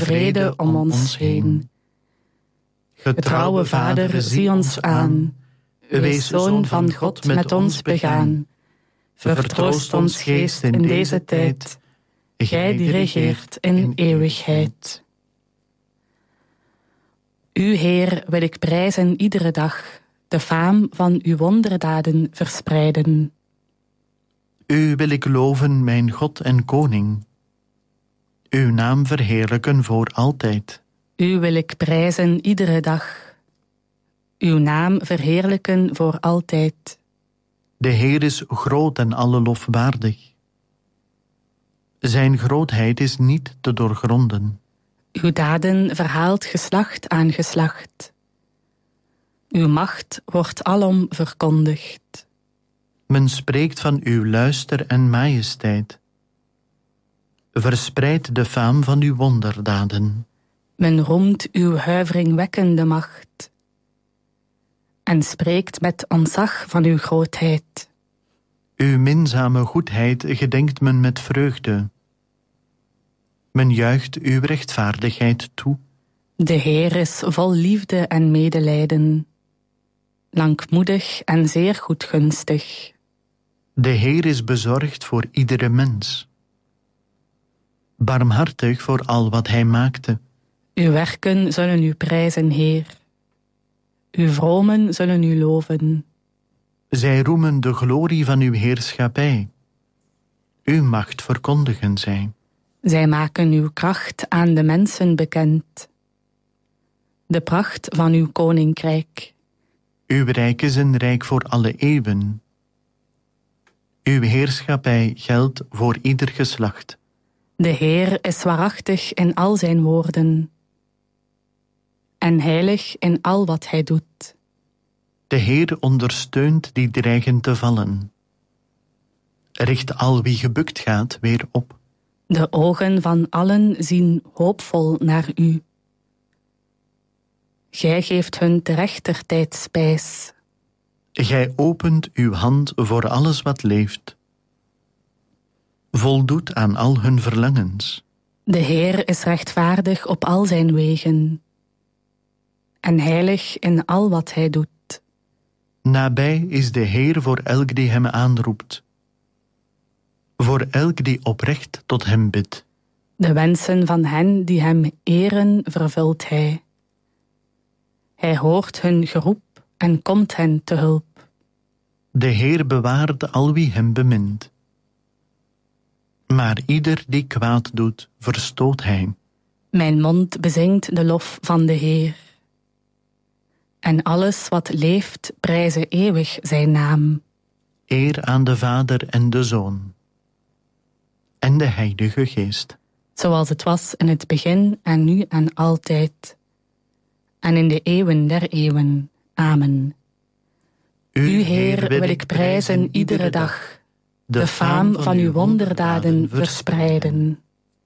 vrede om ons heen. Getrouwe Vader, zie ons aan. Wees Zoon van God met ons begaan. Vertroost ons geest in deze tijd. Gij die regeert in eeuwigheid. U, Heer, wil ik prijzen iedere dag, de faam van uw wonderdaden verspreiden. U wil ik loven, mijn God en Koning. Uw naam verheerlijken voor altijd. U wil ik prijzen iedere dag. Uw naam verheerlijken voor altijd. De Heer is groot en alle lof waardig. Zijn grootheid is niet te doorgronden. Uw daden verhaalt geslacht aan geslacht. Uw macht wordt alom verkondigd. Men spreekt van uw luister en majesteit. Verspreid de faam van uw wonderdaden. Men roemt uw huiveringwekkende macht. En spreekt met ontzag van uw grootheid. Uw minzame goedheid gedenkt men met vreugde. Men juicht uw rechtvaardigheid toe. De Heer is vol liefde en medelijden. Langmoedig en zeer goedgunstig. De Heer is bezorgd voor iedere mens. Barmhartig voor al wat hij maakte. Uw werken zullen u prijzen, Heer. Uw vromen zullen u loven. Zij roemen de glorie van uw heerschappij. Uw macht verkondigen zij. Zij maken uw kracht aan de mensen bekend. De pracht van uw koninkrijk. Uw rijk is een rijk voor alle eeuwen. Uw heerschappij geldt voor ieder geslacht. De Heer is waarachtig in al zijn woorden. En heilig in al wat hij doet. De Heer ondersteunt die dreigen te vallen. Richt al wie gebukt gaat weer op. De ogen van allen zien hoopvol naar u. Gij geeft hun terechtertijd spijs. Gij opent uw hand voor alles wat leeft. Voldoet aan al hun verlangens. De Heer is rechtvaardig op al zijn wegen. En heilig in al wat hij doet. Nabij is de Heer voor elk die hem aanroept. Voor elk die oprecht tot hem bidt. De wensen van hen die hem eren vervult hij. Hij hoort hun geroep en komt hen te hulp. De Heer bewaart al wie hem bemint. Maar ieder die kwaad doet, verstoot hij. Mijn mond bezingt de lof van de Heer. En alles wat leeft prijze eeuwig zijn naam. Eer aan de Vader en de Zoon. En de Heilige Geest. Zoals het was in het begin en nu en altijd. En in de eeuwen der eeuwen. Amen. U, Heer, wil ik prijzen iedere dag. De faam van uw wonderdaden verspreiden.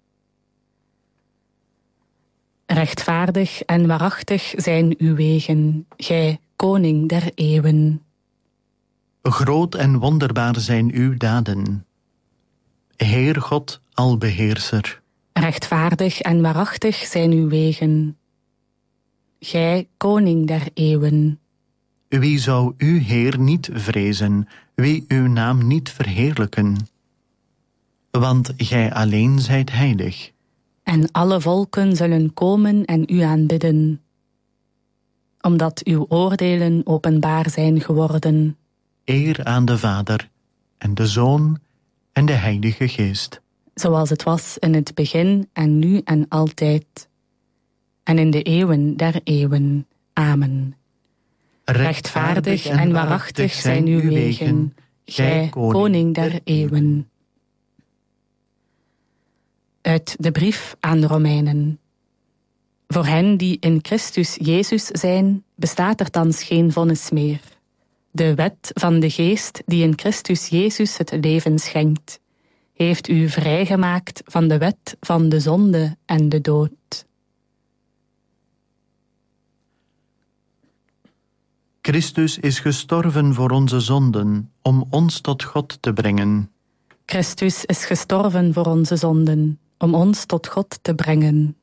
Rechtvaardig en waarachtig zijn uw wegen, gij koning der eeuwen. Groot en wonderbaar zijn uw daden. Heer God, albeheerser. Rechtvaardig en waarachtig zijn uw wegen, gij koning der eeuwen. Wie zou u, Heer, niet vrezen, wie uw naam niet verheerlijken? Want gij alleen zijt heilig. En alle volken zullen komen en u aanbidden, omdat uw oordelen openbaar zijn geworden. Eer aan de Vader en de Zoon en de Heilige Geest. Zoals het was in het begin en nu en altijd. En in de eeuwen der eeuwen. Amen. Rechtvaardig en waarachtig zijn uw wegen, gij koning der eeuwen. Uit de brief aan de Romeinen. Voor hen die in Christus Jezus zijn, bestaat er thans geen vonnis meer. De wet van de Geest die in Christus Jezus het leven schenkt, heeft u vrijgemaakt van de wet van de zonde en de dood. Christus is gestorven voor onze zonden, om ons tot God te brengen. Christus is gestorven voor onze zonden, om ons tot God te brengen.